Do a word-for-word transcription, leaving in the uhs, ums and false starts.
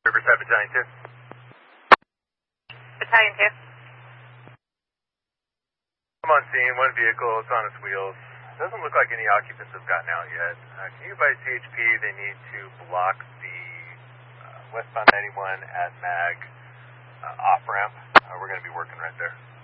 Riverside Battalion two. Battalion two. I'm on scene, one vehicle, it's on its wheels. Doesn't look like any occupants have gotten out yet. Uh, can you advise C H P they need to block the uh, westbound ninety-one at Mag uh, off-ramp? Uh, we're going to be working right there.